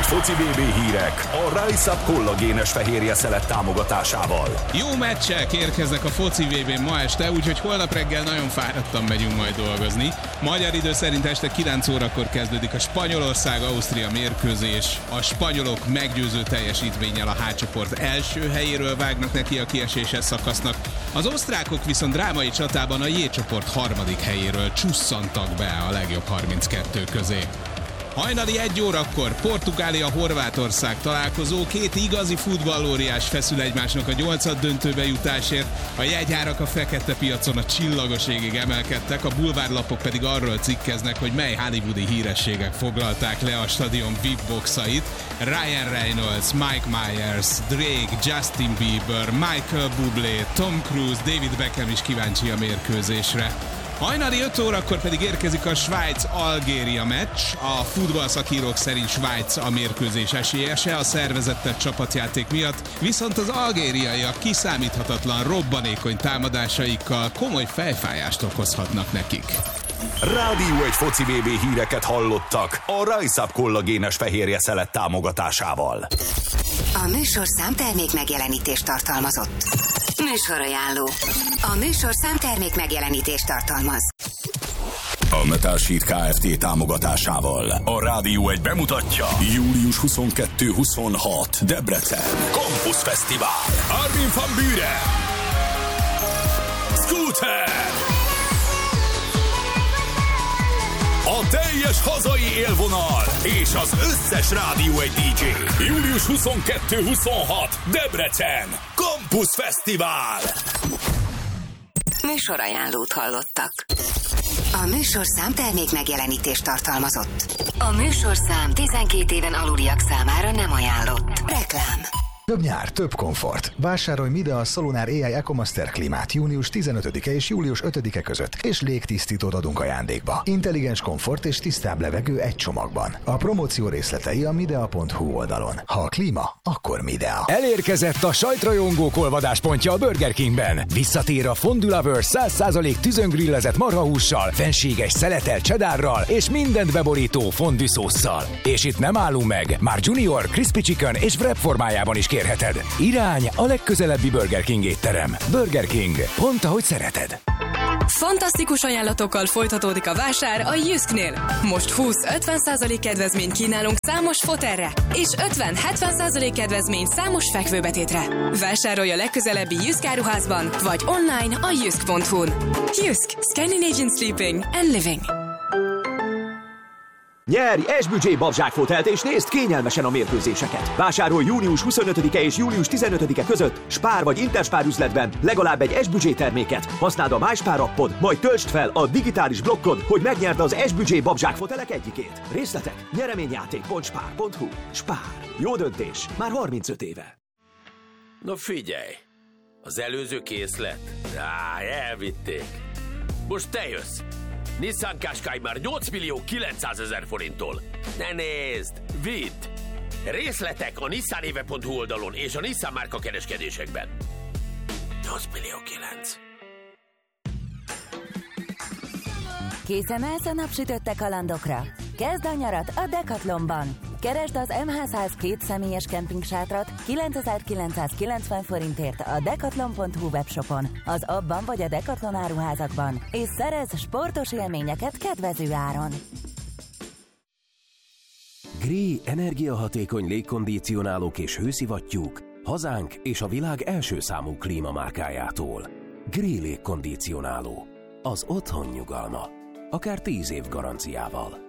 hogy foci BB hírek a Rise Up kollagénes fehérje szelet támogatásával. Jó meccsek érkeznek a foci BB-n ma este, úgyhogy holnap reggel nagyon fáradtan megyünk majd dolgozni. Magyar idő szerint este 9 órakor kezdődik a Spanyolország-Ausztria mérkőzés. A spanyolok meggyőző teljesítménnyel a H csoport első helyéről vágnak neki a kieséses szakasznak. Az osztrákok viszont drámai csatában a J csoport harmadik helyéről csusszantak be a legjobb 32 közé. Hajnali 1 órakor Portugália-Horvátország találkozó, két igazi futballóriás feszül egymásnak a 8. döntőbe jutásért. A jegyárak a fekete piacon a csillagos égig emelkedtek, a bulvárlapok pedig arról cikkeznek, hogy mely hollywoodi hírességek foglalták le a stadion VIP boxait. Ryan Reynolds, Mike Myers, Drake, Justin Bieber, Michael Bublé, Tom Cruise, David Beckham is kíváncsi a mérkőzésre. Hajnali 5 órakor pedig érkezik a Svájc-Algéria meccs. A futballszakírók szerint Svájc a mérkőzés esélyese a szervezettebb csapatjáték miatt, viszont az algériaiak kiszámíthatatlan, robbanékony támadásaikkal komoly fejfájást okozhatnak nekik. Rádió egy foci BB híreket hallottak a Rise Up kollagénes fehérje szelet támogatásával. A műsorszám termék megjelenítést tartalmazott. Műsorajánló. A műsorszám termék megjelenítést tartalmaz. A Metal Sheet Kft. Támogatásával a Rádió egy bemutatja július 22-26 Debrecen Campus Fesztivál. Armin van Buuren, Scooter, a teljes hazai élvonal és az összes Rádió egy DJ. Július 22-26 Debrecen Campus Fesztivál. Műsorajánlót hallottak. A műsorszám termék megjelenítést tartalmazott. A műsorszám 12 éven aluliak számára nem ajánlott. Reklám. Több nyár, több komfort. Vásárolj Midea a Solunar AI EcoMaster klímát június 15-e és július 5-e között, és légtisztítót adunk ajándékba. Intelligens komfort és tisztább levegő egy csomagban. A promóció részletei a midea.hu oldalon. Ha a klíma, akkor Midea. Elérkezett a sajtrajongók olvadáspontja a Burger Kingben. Visszatér a Fondue Lovers 100% tüzöngrillezett marhahússal, fenséges szeletelt cheddarral és mindent beborító fondue szósszal. És itt nem állunk meg, már Junior, Crispy Chicken és wrap formájában is kérheted. Irány a legközelebbi Burger King étterem. Burger King. Pont ahogy szereted. Fantasztikus ajánlatokkal folytatódik a vásár a Jysknél. Most 20-50% kedvezményt kínálunk számos fotelre, és 50-70% kedvezmény számos fekvőbetétre. Vásárolj a legközelebbi Jysk áruházban, vagy online a jysk.hu-n. Jysk. Scandinavian Sleeping and Living. Nyerj S-Budget babzsákfotelt és nézd kényelmesen a mérkőzéseket. Vásárolj június 25-e és július 15-e között Spár vagy Interspár üzletben legalább egy S-Budget terméket. Használd a MySpár appod, majd töltsd fel a digitális blokkod, hogy megnyerd az S-Budget babzsákfotelek egyikét. Részletek nyereményjáték.spár.hu. Spár. Jó döntés. Már 35 éve. Na figyelj! Az előző készlet? Elvitték. Most te jössz. Nissan Qashqai már 8.900.000 forinttól. Ne nézd! Vidd! Részletek a nissanéve.hu oldalon és a Nissan márka kereskedésekben. 8.900.000. Készen állsz a napsütötte kalandokra? Kezd a nyarat a Decathlonban! Keresd az MH100 két személyes kemping-sátrat 9.990 forintért a decathlon.hu webshopon, az abban vagy a Decathlon áruházakban, és szerezz sportos élményeket kedvező áron. Gree energiahatékony légkondicionálók és hőszivattyúk hazánk és a világ első számú klímamárkájától. Gree légkondicionáló. Az otthon nyugalma. Akár 10 év garanciával.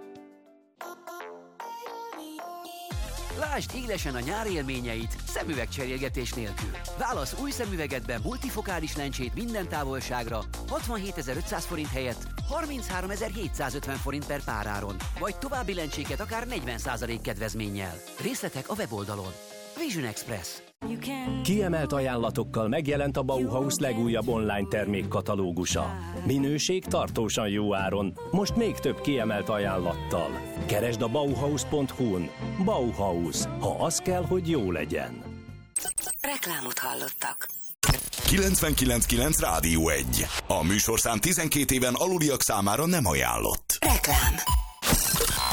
Lásd élesen a nyár élményeit szemüvegcserélgetés nélkül. Válasz új szemüvegedben multifokális lencsét minden távolságra 67.500 forint helyett 33.750 forint per páráron, vagy további lencséket akár 40% kedvezménnyel. Részletek a weboldalon. Vision Express. Kiemelt ajánlatokkal megjelent a Bauhaus legújabb online termékkatalógusa. Minőség tartósan jó áron, most még több kiemelt ajánlattal. Keresd a Bauhaus.hu-n. Bauhaus, ha az kell, hogy jó legyen. Reklámot hallottak. 99.9 Rádió 1. A műsorszám 12 éven aluliak számára nem ajánlott. Reklám.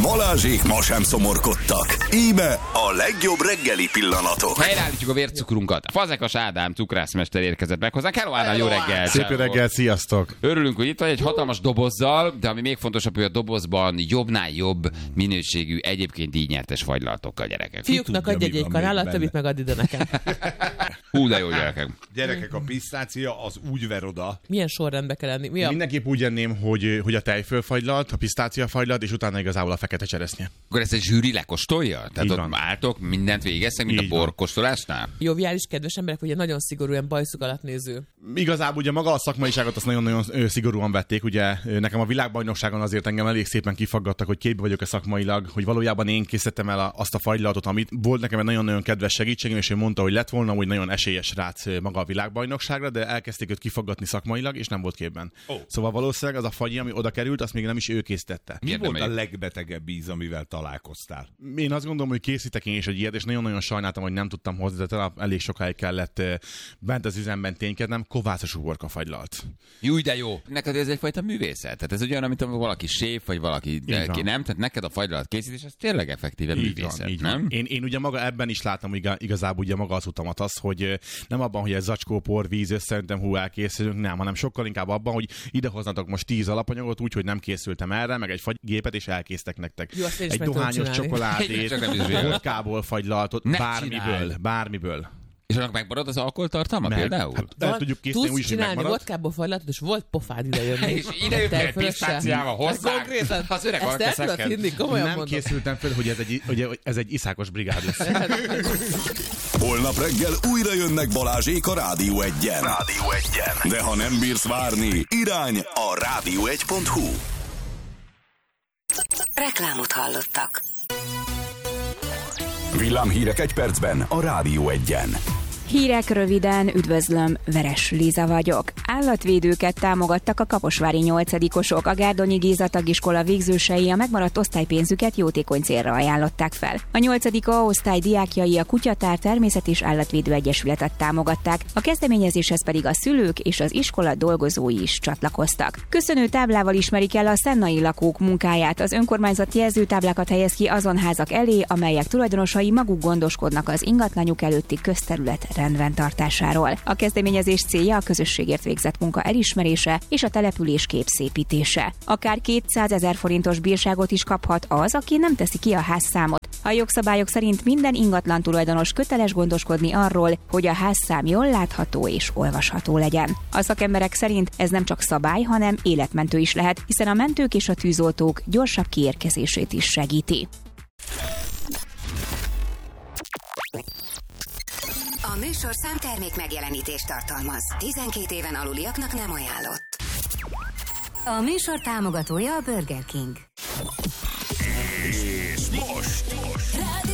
Balázsék ma sem szomorkodtak. Íme a legjobb reggeli pillanatok. Helyreállítjuk a vércukrunkat. Fazekas Ádám cukrászmester érkezett meg hozzánk. Hello Ádám, jó reggel! Szép reggel, sziasztok! Örülünk, hogy itt vagy egy hatalmas dobozzal, de ami még fontosabb, hogy a dobozban jobbnál jobb minőségű, egyébként díjnyertes fagylatokkal, gyerekek. Fiúknak adj egy kanállat, többit meg add ide nekem. Hú, de jó gyerekek. Gyerekek, a pisztácia az úgy ver oda. Milyen sorrendbe kell enni? Mindenképp úgy enném, hogy a tejfölfagylalt, a pisztáciafagylalt, és utána igazából a fekete cseresznye. Akkor ezt a zsűri lekóstolja? Tehát ott álltok, mindent végeztek, mint a borkóstolásnál? Joviális, kedves emberek, ugye nagyon szigorúan bajszuk alatt néző. Igazából ugye maga a szakmaiságot azt nagyon-nagyon szigorúan vették. Ugye nekem a világbajnokságon azért engem elég szépen kifaggattak, hogy képbe vagyok-e szakmailag, hogy valójában én készítettem el azt a fagylaltot, amit volt nekem egy nagyon-nagyon kedves segítségem, és ő mondta, hogy lett volna, hogy nagyon esélyes rác maga a világbajnokságra, de elkezdték őt kifaggatni szakmailag, és nem volt képben. Szóval valószínűleg az a fagyi, ami oda került, azt még nem is ő készítette. Mi volt a legbetegebb íz, amivel találkoztál? Én azt gondolom, hogy készítek én is egy ilyet, és nagyon-nagyon sajnáltam, hogy nem tudtam hozni, de talán elég sokáig kellett bent az üzemben ténykednem, kovászos uborka fagylalt. Jó, de jó. Neked ez egyfajta művészet. Tehát ez olyan, mint valaki séf, vagy valaki nem, tehát neked a fagylalt készítés, ez tényleg effektíve művészet, így nem? Én ugye maga ebben is látom igazából ugye maga az utamat az, hogy nem abban, hogy egy zacskó por, víz összeöntem, elkészülünk, nem, hanem sokkal inkább abban, hogy idehoznatok most 10 alapanyagot úgy, hogy nem készültem erre, meg egy fagygépet, és elkésztek nektek. Jó, egy dohányos csokoládét, vodkából fagylaltot, bármiből. És annak megmarad az alkoholtartalma például? Hát, tudjuk készíteni úgy, hogy csinálni vodkából fagylatot, és volt pofád idejönni. És idejött egy pisztáciával hozzá. Az öreg alkeszekkel. Nem készültem fel, hogy ez egy iszákos brigád lesz. Holnap reggel újra jönnek Balázsék a Rádió 1-en. De ha nem bírsz várni, irány a rádió1.hu. Reklámot hallottak. Villámhírek egy percben a Rádió 1-en. Hírek röviden, üdvözlöm, Veres Liza vagyok. Állatvédőket támogattak a kaposvári 8-osok, a Gárdonyi Géza tagiskola végzősei a megmaradt osztálypénzüket jótékony célra ajánlották fel. A 8. osztály diákjai a Kutyatár Természet- és Állatvédő Egyesületet támogatták, a kezdeményezéshez pedig a szülők és az iskola dolgozói is csatlakoztak. Köszönő táblával ismerik el a szennai lakók munkáját. Az önkormányzat jelzőtáblákat helyez ki azon házak elé, amelyek tulajdonosai maguk gondoskodnak az ingatlanjuk előtti közterület rendfenntartásáról. A kezdeményezés célja a közösségért végzett munka elismerése és a település képszépítése. Akár 200 000 forintos bírságot is kaphat az, aki nem teszi ki a házszámot. A jogszabályok szerint minden ingatlan tulajdonos köteles gondoskodni arról, hogy a házszám jól látható és olvasható legyen. A szakemberek szerint ez nem csak szabály, hanem életmentő is lehet, hiszen a mentők és a tűzoltók gyorsabb kiérkezését is segíti. A műsorszám termék megjelenítést tartalmaz. 12 éven aluliaknak nem ajánlott. A műsor támogatója a Burger King. És most